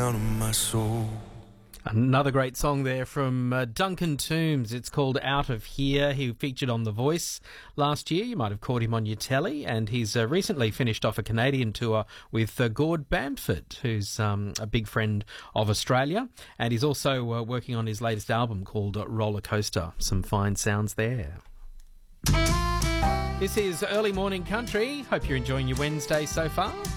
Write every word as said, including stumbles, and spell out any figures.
down in my soul. Another great song there from uh, Duncan Toombs. It's called Out of Here. He featured on The Voice last year. You might have caught him on your telly. And he's uh, recently finished off a Canadian tour with uh, Gord Bamford, who's um, a big friend of Australia. And he's also uh, working on his latest album called uh, Roller Coaster. Some fine sounds there. This is Early Morning Country. Hope you're enjoying your Wednesday so far.